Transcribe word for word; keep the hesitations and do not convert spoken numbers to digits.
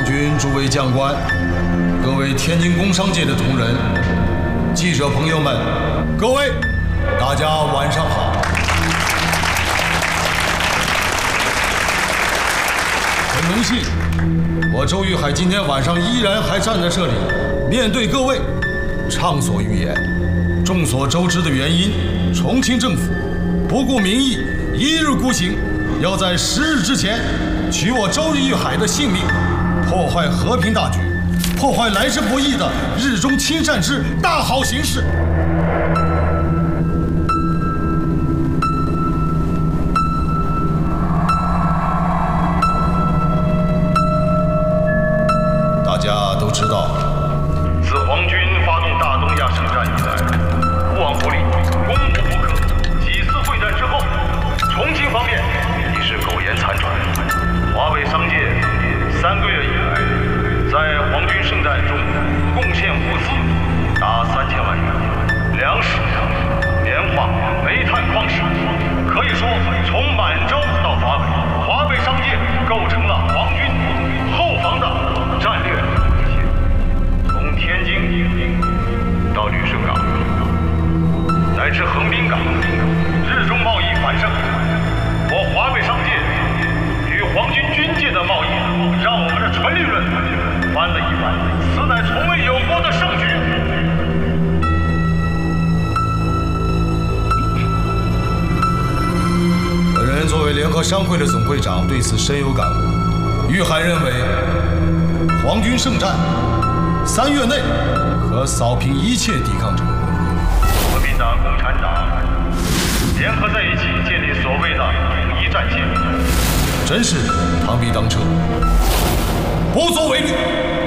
军诸位将官，各位天津工商界的同仁，记者朋友们，各位，大家晚上好。很荣幸，我周玉海今天晚上依然还站在这里，面对各位，畅所欲言。众所周知的原因，重庆政府不顾民意，一日孤行，要在十日之前取我周玉海的性命，破坏和平大局，破坏来之不易的日中亲善之大好形势。大家都知道， 自皇军发动大东亚圣战以来，勿忘国力，攻无不克。几次会战之后，重庆方面已是苟延残喘。华北商界三个月以来，在皇军圣战中贡献物资达三千万元，粮食、棉花、煤炭矿石，可以说从满洲到华北，华北商界构成了皇军后方的战略底线。从天津到旅顺港，乃至横滨港，日中贸易繁盛。我华北商界与皇军军界的贸易，让我们的纯利润翻了一番，此乃从未有过的盛举。 本人作为联合商会的总会长，对此深有感悟。玉海认为，皇军圣战三月内可扫平一切抵抗者。 国民党、共产党联合在一起，建立所谓的统一战线， 真是螳臂当车，不足为虑。